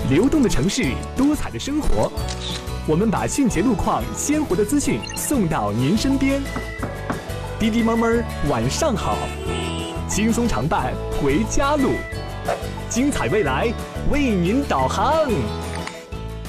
流动的城市，多彩的生活，我们把迅捷路况、鲜活的资讯送到您身边。滴滴猫们晚上好，轻松常伴回家路，精彩未来为您导航。